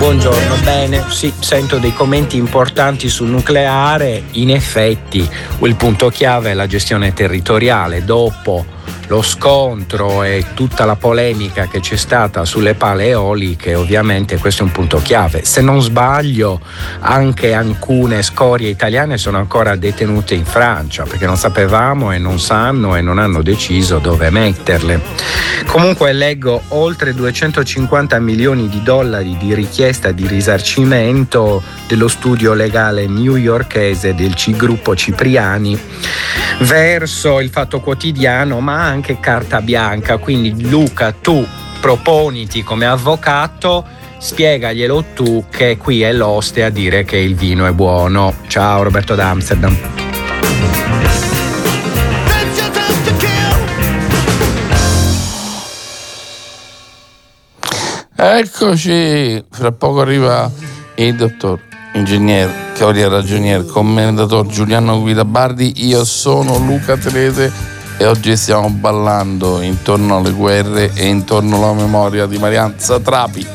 Buongiorno, bene, sì, sento dei commenti importanti sul nucleare. In effetti il punto chiave è la gestione territoriale. Dopo lo scontro e tutta la polemica che c'è stata sulle pale eoliche, ovviamente questo è un punto chiave. Se non sbaglio, anche alcune scorie italiane sono ancora detenute in Francia, perché non sapevamo e non sanno e non hanno deciso dove metterle. Comunque leggo oltre 250 milioni di dollari di richiesta di risarcimento dello studio legale newyorkese del gruppo Cipriani verso il Fatto Quotidiano, ma anche Carta Bianca. Quindi Luca, tu proponiti come avvocato, spiegaglielo tu che qui è l'oste a dire che il vino è buono. Ciao, Roberto da Amsterdam. Eccoci, fra poco arriva il dottor ingegner, cavaliere ragionier, commendator Giuliano Guidabardi. Io sono Luca Telese e oggi stiamo ballando intorno alle guerre e intorno alla memoria di Marianza Trapi.